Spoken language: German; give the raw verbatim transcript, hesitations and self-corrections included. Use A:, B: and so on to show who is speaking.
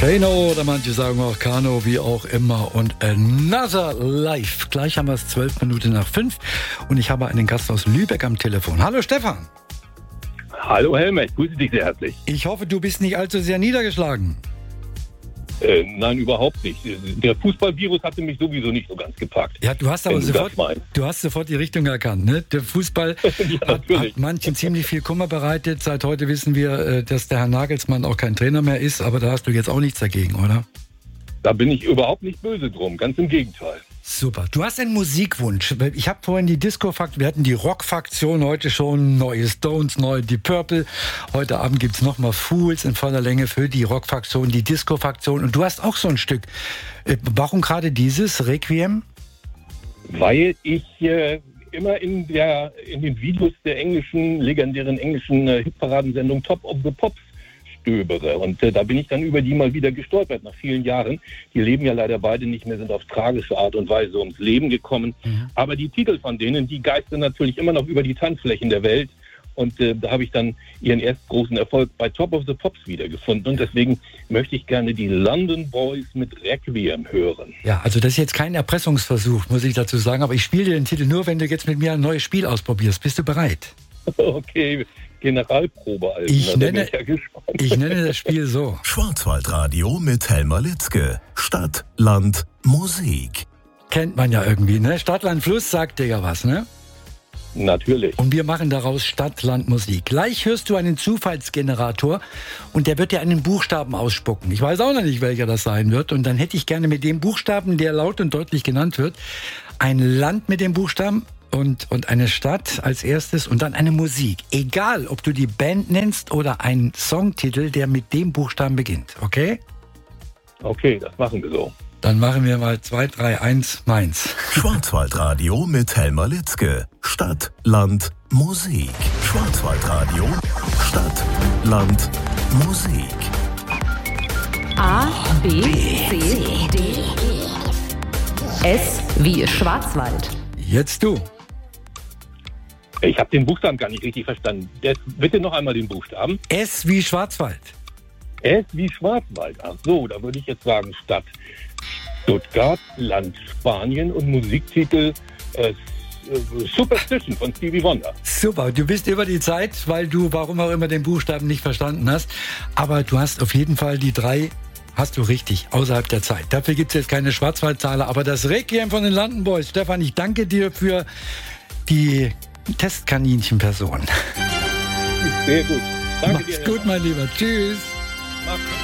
A: Kano oder manche sagen auch Kano, wie auch immer. Und Another Life. Gleich haben wir es zwölf Minuten nach fünf. Und ich habe einen Gast aus Lübeck am Telefon. Hallo Stefan.
B: Hallo Helmer, ich grüße dich sehr herzlich.
A: Ich hoffe, du bist nicht allzu sehr niedergeschlagen.
B: Äh, nein, überhaupt nicht. Der Fußballvirus hatte mich sowieso nicht so ganz gepackt.
A: Ja, du hast aber sofort, du hast sofort die Richtung erkannt, ne? Der Fußball ja, hat, hat manchen ziemlich viel Kummer bereitet. Seit heute wissen wir, dass der Herr Nagelsmann auch kein Trainer mehr ist, aber da hast du jetzt auch nichts dagegen, oder?
B: Da bin ich überhaupt nicht böse drum, ganz im Gegenteil.
A: Super. Du hast einen Musikwunsch. Ich habe vorhin die Disco-Fraktion, wir hatten die Rock-Faktion heute schon, neue Stones, neue Deep Purple. Heute Abend gibt es nochmal Fools in voller Länge für die Rock-Faktion, die Disco-Faktion. Und du hast auch so ein Stück. Warum gerade dieses, Requiem?
B: Weil ich äh, immer in, der, in den Videos der englischen, legendären englischen äh, Hitparadensendung Top of the Pops stöbere. Und äh, da bin ich dann über die mal wieder gestolpert nach vielen Jahren. Die leben ja leider beide nicht mehr, sind auf tragische Art und Weise ums Leben gekommen. Mhm. Aber die Titel von denen, die geistern natürlich immer noch über die Tanzflächen der Welt. Und äh, da habe ich dann ihren ersten großen Erfolg bei Top of the Pops wiedergefunden. Und deswegen möchte ich gerne die London Boys mit Requiem hören.
A: Ja, also das ist jetzt kein Erpressungsversuch, muss ich dazu sagen. Aber ich spiele dir den Titel nur, wenn du jetzt mit mir ein neues Spiel ausprobierst. Bist du bereit?
B: Okay, Generalprobe. Also.
A: Ich, nenne, ja ich nenne das Spiel so.
C: Schwarzwaldradio mit Helmer Litzke. Stadt, Land, Musik.
A: Kennt man ja irgendwie, ne? Stadt, Land, Fluss sagt dir ja was, ne?
B: Natürlich.
A: Und wir machen daraus Stadt, Land, Musik. Gleich hörst du einen Zufallsgenerator und der wird dir einen Buchstaben ausspucken. Ich weiß auch noch nicht, welcher das sein wird. Und dann hätte ich gerne mit dem Buchstaben, der laut und deutlich genannt wird, ein Land mit dem Buchstaben und, und eine Stadt als erstes und dann eine Musik. Egal, ob du die Band nennst oder einen Songtitel, der mit dem Buchstaben beginnt. Okay?
B: Okay, das machen wir so.
A: Dann machen wir mal zwei, drei, eins, Mainz.
C: Schwarzwaldradio mit Helmer Litzke. Stadt, Land, Musik. Schwarzwaldradio. Stadt, Land, Musik.
D: A, B, C, D, E. S wie Schwarzwald.
A: Jetzt du.
B: Ich habe den Buchstaben gar nicht richtig verstanden. Jetzt bitte noch einmal den Buchstaben.
A: S wie Schwarzwald.
B: S wie Schwarzwald. Ach so, da würde ich jetzt sagen Stadt Stuttgart, Land Spanien und Musiktitel äh, Superstition von Stevie Wonder.
A: Super, du bist über die Zeit, weil du, warum auch immer, den Buchstaben nicht verstanden hast. Aber du hast auf jeden Fall die drei, hast du richtig, außerhalb der Zeit. Dafür gibt es jetzt keine Schwarzwaldzahler, aber das Requiem von den London Boys. Stefan, ich danke dir für die Testkaninchen-Person.
B: Sehr gut. Danke
A: Mach's
B: dir.
A: gut, mein Lieber. Tschüss.
B: Mach's.